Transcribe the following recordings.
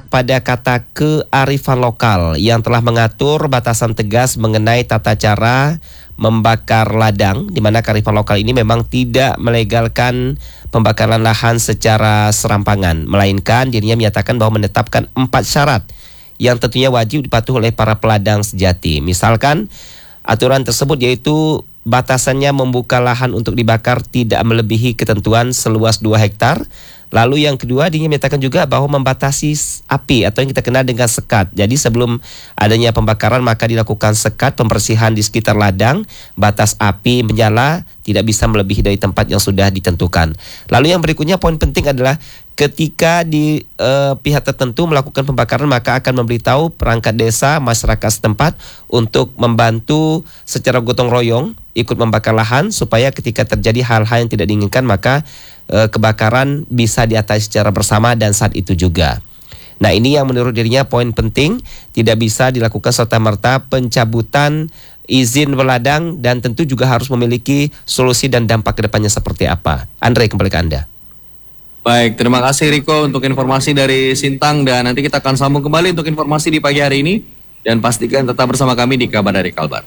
pada kata kearifan lokal yang telah mengatur batasan tegas mengenai tata cara membakar ladang, di mana kearifan lokal ini memang tidak melegalkan pembakaran lahan secara serampangan, melainkan dirinya menyatakan bahwa menetapkan 4 syarat yang tentunya wajib dipatuhi oleh para peladang sejati. Misalkan aturan tersebut yaitu batasannya membuka lahan untuk dibakar tidak melebihi ketentuan seluas 2 hektar. Lalu yang kedua, dia menyatakan juga bahwa membatasi api atau yang kita kenal dengan sekat. Jadi sebelum adanya pembakaran maka dilakukan sekat pembersihan di sekitar ladang. Batas api menyala tidak bisa melebihi dari tempat yang sudah ditentukan. Lalu yang berikutnya, poin penting adalah ketika di pihak tertentu melakukan pembakaran maka akan memberitahu perangkat desa, masyarakat setempat untuk membantu secara gotong royong ikut membakar lahan supaya ketika terjadi hal-hal yang tidak diinginkan maka kebakaran bisa diatasi secara bersama dan saat itu juga. Nah, ini yang menurut dirinya poin penting, tidak bisa dilakukan serta-merta pencabutan izin berladang dan tentu juga harus memiliki solusi dan dampak ke depannya seperti apa. Andre, kembali ke Anda. Baik, terima kasih Riko untuk informasi dari Sintang, dan nanti kita akan sambung kembali untuk informasi di pagi hari ini, dan pastikan tetap bersama kami di Kabar dari Kalbar.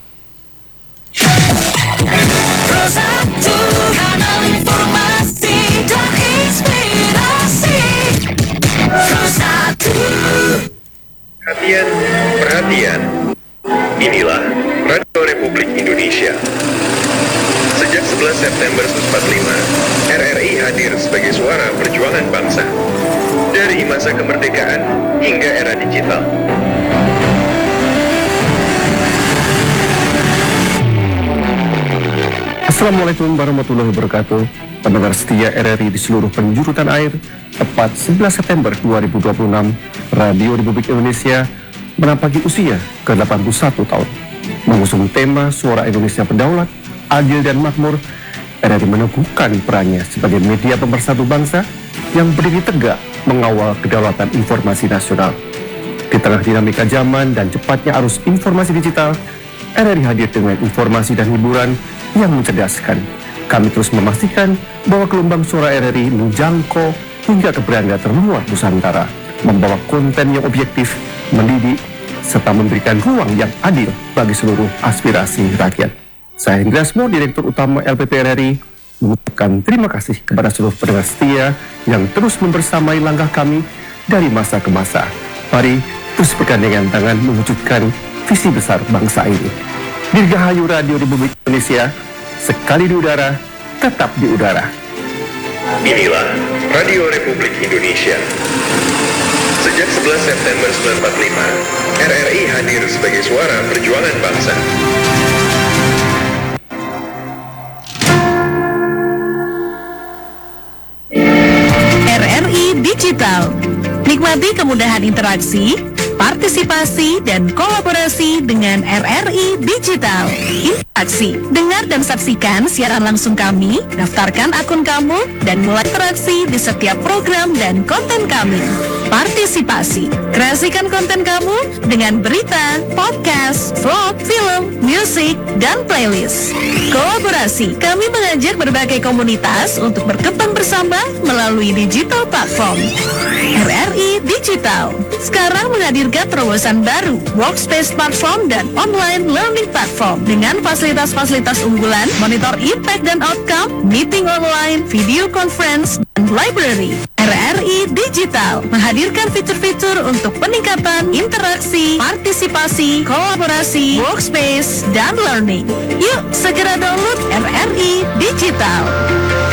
Perhatian, perhatian. Inilah Radio Republik Indonesia. Sejak 11 September 1945, RRI hadir sebagai suara perjuangan bangsa. Dari masa kemerdekaan hingga era digital. Assalamualaikum warahmatullahi wabarakatuh. Pendengar setia RRI di seluruh penjuru tanah air, tepat 11 September 2026, Radio Republik Indonesia menapaki usia ke-81 tahun. Mengusung tema Suara Indonesia Berdaulat, Adil dan Makmur, RRI meneguhkan perannya sebagai media pemersatu bangsa yang berdiri tegak mengawal kedaulatan informasi nasional. Di tengah dinamika zaman dan cepatnya arus informasi digital, RRI hadir dengan informasi dan hiburan yang mencerdaskan. Kami terus memastikan bahwa gelombang suara RRI menjangkau hingga ke beranda terluar Nusantara, membawa konten yang objektif, mendidik, serta memberikan ruang yang adil bagi seluruh aspirasi rakyat. Saya Hendra Asmo, Direktur Utama LPP RRI, mengucapkan terima kasih kepada seluruh pendengar setia yang terus membersamai langkah kami dari masa ke masa. Mari terus bergandengan tangan mewujudkan visi besar bangsa ini. Dirgahayu Radio Republik Indonesia, sekali di udara, tetap di udara. Inilah Radio Republik Indonesia. Sejak 11 September 1945, RRI hadir sebagai suara perjuangan bangsa. RRI Digital. Nikmati kemudahan interaksi, partisipasi, dan kolaborasi dengan RRI Digital. Interaksi, dengar dan saksikan siaran langsung kami, daftarkan akun kamu, dan mulai interaksi di setiap program dan konten kami. Partisipasi, kreasikan konten kamu dengan berita, podcast, vlog, film, musik, dan playlist. Kolaborasi, kami mengajak berbagai komunitas untuk berkembang bersama melalui digital platform. RRI Digital sekarang menghadirkan terobosan baru, workspace platform dan online learning platform dengan fasilitas-fasilitas unggulan, monitor impact dan outcome, meeting online, video conference, dan library. RRI Digital menghadirkan fitur-fitur untuk peningkatan interaksi, partisipasi, kolaborasi, workspace, dan learning. Yuk segera download RRI Digital.